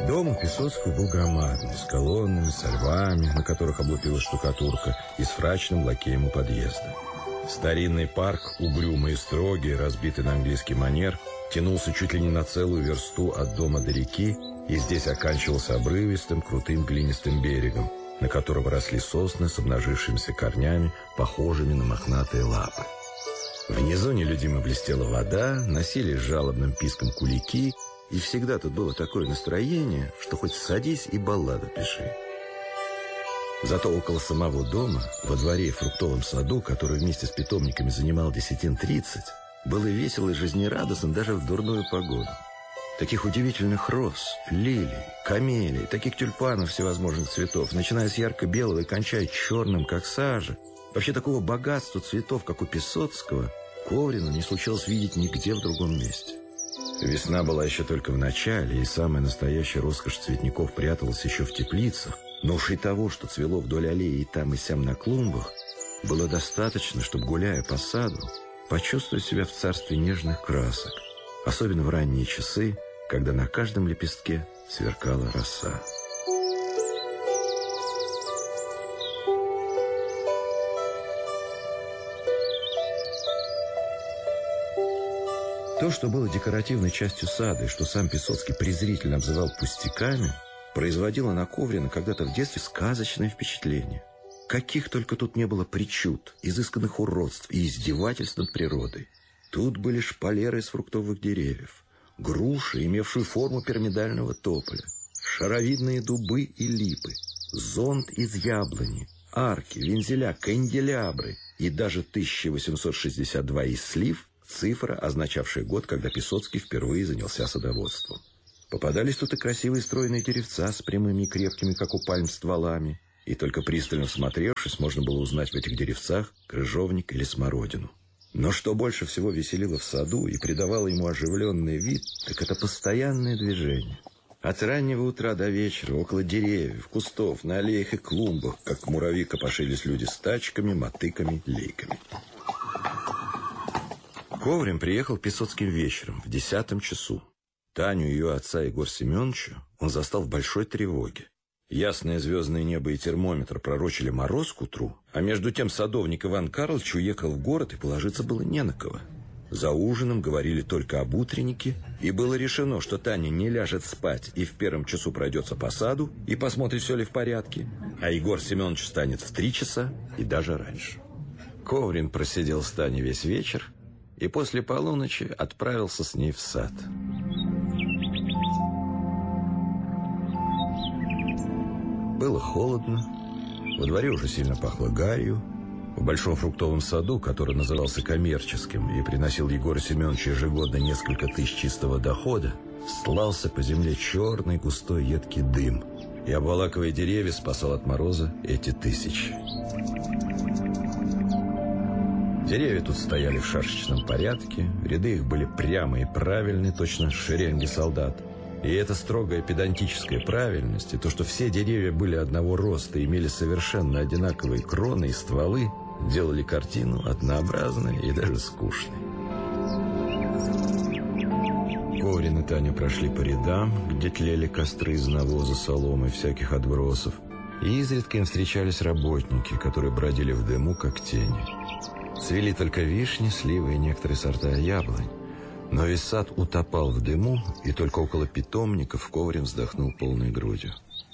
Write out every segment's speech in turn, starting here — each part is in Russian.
Дом у Песоцкого был громадный, с колоннами, со львами, на которых облупилась штукатурка, и с фрачным лакеем у подъезда. Старинный парк, угрюмый и строгий, разбитый на английский манер, тянулся чуть ли не на целую версту от дома до реки, и здесь оканчивался обрывистым, крутым глинистым берегом, на котором росли сосны с обнажившимися корнями, похожими на мохнатые лапы. Внизу нелюдимо блестела вода, носились жалобным писком кулики, и всегда тут было такое настроение, что хоть садись и балладу пиши. Зато около самого дома, во дворе и фруктовом саду, который вместе с питомниками занимал десятин 30, было весело и жизнерадостно даже в дурную погоду. Таких удивительных роз, лилий, камелий, таких тюльпанов всевозможных цветов, начиная с ярко-белого и кончая черным, как сажа, вообще такого богатства цветов, как у Песоцкого, Коврину не случалось видеть нигде в другом месте. Весна была еще только в начале, и самая настоящая роскошь цветников пряталась еще в теплицах, но уж и того, что цвело вдоль аллеи и там, и сям на клумбах, было достаточно, чтобы, гуляя по саду, почувствовать себя в царстве нежных красок, особенно в ранние часы, когда на каждом лепестке сверкала роса. То, что было декоративной частью сада и что сам Песоцкий презрительно обзывал пустяками, производило на Коврина когда-то в детстве сказочное впечатление. Каких только тут не было причуд, изысканных уродств и издевательств над природой. Тут были шпалеры из фруктовых деревьев, груши, имевшие форму пирамидального тополя, шаровидные дубы и липы, зонт из яблони, арки, вензеля, канделябры и даже 1862 из слив, цифра, означавшая год, когда Песоцкий впервые занялся садоводством. Попадались тут и красивые стройные деревца с прямыми и крепкими, как у пальм, стволами, и только пристально всмотревшись, можно было узнать в этих деревцах крыжовник или смородину. Но что больше всего веселило в саду и придавало ему оживленный вид, так это постоянное движение. От раннего утра до вечера около деревьев, кустов, на аллеях и клумбах, как муравьи, копошились люди с тачками, мотыками, лейками. Коврин приехал Песоцким вечером в 10 часу. Таню, ее отца Егора Семеновича, он застал в большой тревоге. Ясное звездное небо и термометр пророчили мороз к утру, а между тем садовник Иван Карлович уехал в город, и положиться было не на кого. За ужином говорили только об утреннике, и было решено, что Таня не ляжет спать и в 1 часу пройдется по саду и посмотрит, все ли в порядке, а Егор Семенович встанет в 3 часа и даже раньше. Коврин просидел с Таней весь вечер и после полуночи отправился с ней в сад. Было холодно, во дворе уже сильно пахло гарью. В большом фруктовом саду, который назывался коммерческим и приносил Егору Семеновичу ежегодно несколько тысяч чистого дохода, слался по земле черный густой едкий дым, и, обволакивая деревья, спасал от мороза эти тысячи. Деревья тут стояли в шашечном порядке, ряды их были прямые и правильные, точно шеренги солдат. И эта строгая педантическая правильность, и то, что все деревья были одного роста и имели совершенно одинаковые кроны и стволы, делали картину однообразной и даже скучной. Коврин и Таня прошли по рядам, где тлели костры из навоза, соломы, всяких отбросов, и изредка им встречались работники, которые бродили в дыму, как тени. Цвели только вишни, сливы и некоторые сорта яблонь. Но весь сад утопал в дыму, и только около питомников Коврин вздохнул полной грудью.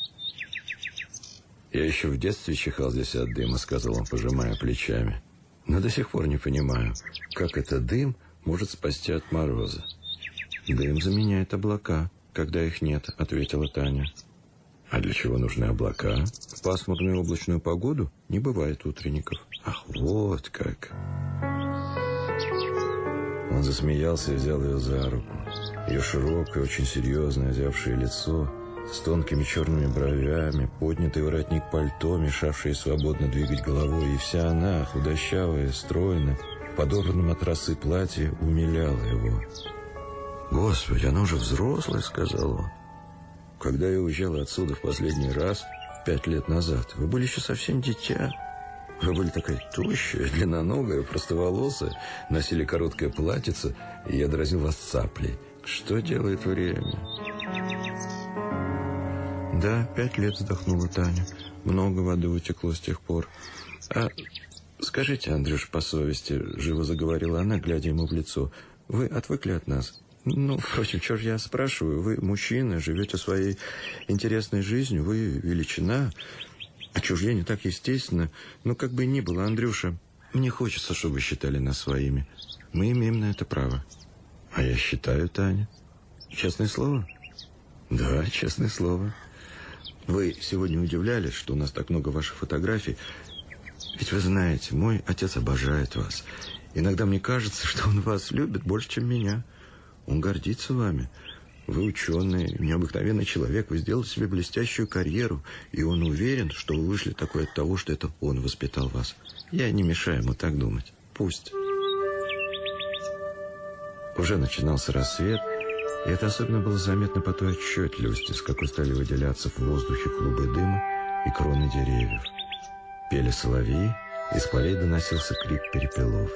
«Я еще в детстве чихал здесь от дыма», — сказал он, пожимая плечами. «Но до сих пор не понимаю, как этот дым может спасти от мороза». «Дым заменяет облака, когда их нет», — ответила Таня. «А для чего нужны облака? В пасмурную облачную погоду не бывает утренников». «Ах, вот как!» Он засмеялся и взял ее за руку. Ее широкое, очень серьезное, озябшее лицо, с тонкими черными бровями, поднятый воротник пальто, мешавший свободно двигать головой, и вся она, худощавая, стройная, в подобранном от росы платье, умиляла его. «Господи, она уже взрослая», — сказал он. «Когда я уезжала отсюда в последний раз, 5 лет назад, вы были еще совсем дитя. Вы были такая тощая, длинноногая, простоволосая, носили короткое платьице, и я дразнил вас цаплей. Что делает время?» Да, 5 лет, вздохнула Таня. Много воды утекло с тех пор. А скажите, Андрюш, по совести, живо заговорила она, глядя ему в лицо, вы отвыкли от нас? Ну, впрочем, что ж я спрашиваю? Вы мужчина, живете своей интересной жизнью, вы величина. А чужие не так естественно. Ну, как бы ни было, Андрюша, мне хочется, чтобы вы считали нас своими. Мы имеем на это право. А я считаю, Таня. Честное слово? Да, честное слово. Вы сегодня удивлялись, что у нас так много ваших фотографий. Ведь вы знаете, мой отец обожает вас. Иногда мне кажется, что он вас любит больше, чем меня. Он гордится вами. Вы ученый, необыкновенный человек. Вы сделали себе блестящую карьеру. И он уверен, что вы вышли такой от того, что это он воспитал вас. Я не мешаю ему так думать. Пусть. Уже начинался рассвет. И это особенно было заметно по той отчетливости, с какой стали выделяться в воздухе клубы дыма и кроны деревьев. Пели соловьи, из полей доносился крик перепелов.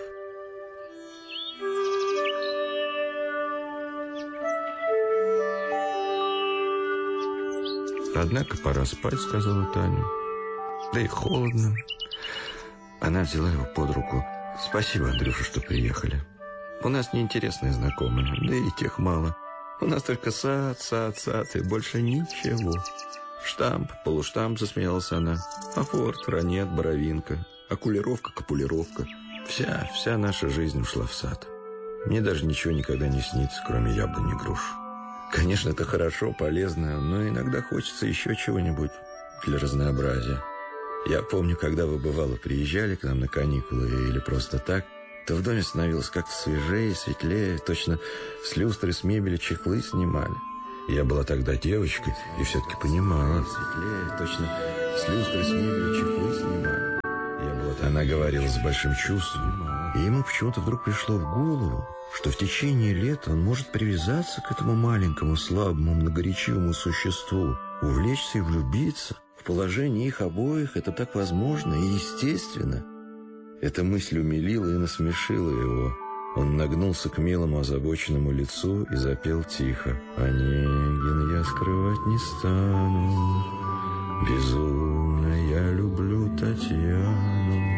«Однако пора спать», — сказала Таня. «Да и холодно». Она взяла его под руку. «Спасибо, Андрюша, что приехали. У нас неинтересные знакомые, да и тех мало. У нас только сад, и больше ничего». «Штамп, полуштамп», — засмеялась она. «Апорт, ранет, боровинка, окулировка, копулировка. Вся наша жизнь ушла в сад. Мне даже ничего никогда не снится, кроме яблонь и груш. Конечно, это хорошо, полезно, но иногда хочется еще чего-нибудь для разнообразия. Я помню, когда вы, бывало, приезжали к нам на каникулы или просто так, то в доме становилось как-то свежее, светлее, точно с люстры, с мебели чехлы снимали. Я была тогда девочкой и все-таки понимала. Светлее, точно с люстры, с мебели чехлы снимали. Она говорила с большим чувством, и ему почему-то вдруг пришло в голову, что в течение лет он может привязаться к этому маленькому, слабому, многоречивому существу, увлечься и влюбиться. В положении их обоих это так возможно и естественно. Эта мысль умилила и насмешила его. Он нагнулся к милому озабоченному лицу и запел тихо. «Онегин, я скрывать не стану, безумно я люблю Татьяну».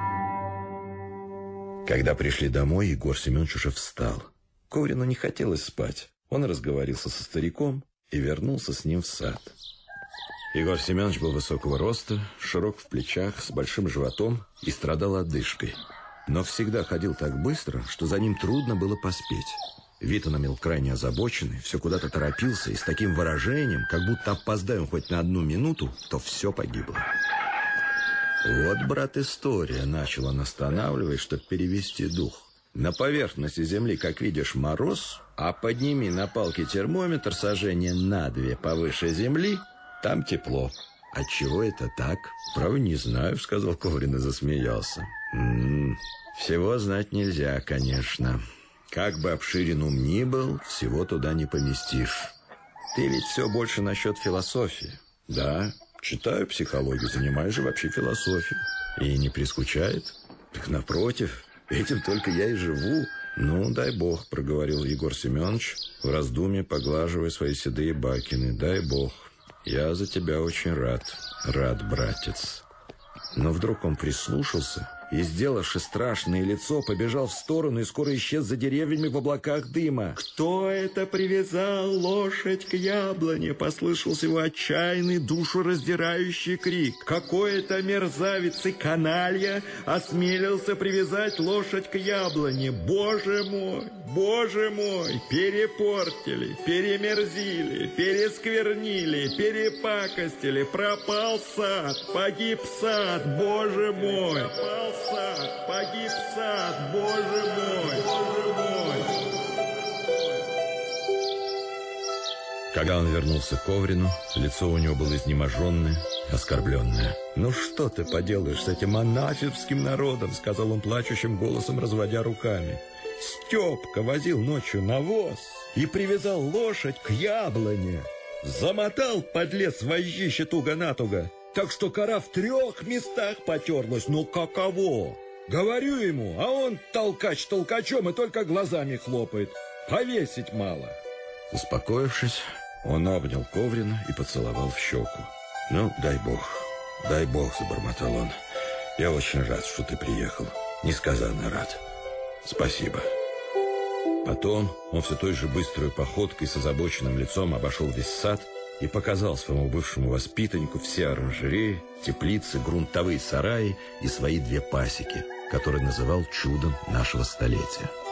Когда пришли домой, Егор Семенович уже встал. Коврину не хотелось спать. Он разговорился со стариком и вернулся с ним в сад. Егор Семенович был высокого роста, широк в плечах, с большим животом и страдал одышкой. Но всегда ходил так быстро, что за ним трудно было поспеть. Вид он имел крайне озабоченный, все куда-то торопился и с таким выражением, как будто опоздаем хоть на 1 минуту, то все погибло. «Вот, брат, история», — начал он, останавливаясь, чтобы перевести дух. «На поверхности земли, как видишь, мороз, а подними на палке термометр сажения на 2 повыше земли, там тепло». «Отчего это так?» «Право не знаю», — сказал Коврин и засмеялся. «Всего знать нельзя, конечно. Как бы обширен ум ни был, всего туда не поместишь. Ты ведь все больше насчет философии». «Да, читаю психологию, занимаюсь же вообще философией». «И не прискучает?» «Так напротив, этим только я и живу». «Ну, дай бог», — проговорил Егор Семенович, в раздумье поглаживая свои седые бакины. «Дай бог. Я за тебя очень рад, братец». Но вдруг он прислушался и, сделавши страшное лицо, побежал в сторону и скоро исчез за деревьями в облаках дыма. «Кто это привязал лошадь к яблоне?» — послышался его отчаянный, душераздирающий крик. «Какой-то мерзавец и каналья осмелился привязать лошадь к яблоне! Боже мой! Боже мой! Перепортили, перемерзили, пересквернили, перепакостили! Пропал сад! Погиб сад! Боже мой! Пропал сад! Погиб сад! Боже мой! Боже мой!» Когда он вернулся к Коврину, лицо у него было изнеможенное, оскорбленное. «Ну что ты поделаешь с этим анафемским народом?» — сказал он плачущим голосом, разводя руками. «Степка возил ночью навоз и привязал лошадь к яблоне. Замотал подлец вожжище туго-натуго, так что кора в 3 местах потерлась. Ну каково? Говорю ему, а он толкач толкачом и только глазами хлопает. Повесить мало». Успокоившись, Он обнял Коврина и поцеловал в щеку. «Ну, дай бог, забормотал он. Я очень рад, что ты приехал. Несказанно рад. Спасибо». Потом он все той же быстрой походкой с озабоченным лицом обошел весь сад и показал своему бывшему воспитаннику все оранжереи, теплицы, грунтовые сараи и свои 2 пасеки, которые называл чудом нашего столетия.